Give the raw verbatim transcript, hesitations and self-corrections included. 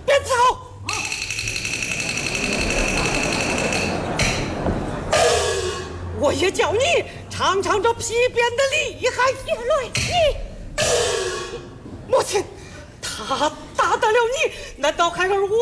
鞭伺候。我也叫你尝尝这皮鞭的厉害。 原来你， 母亲，他打得了你，难道还而我？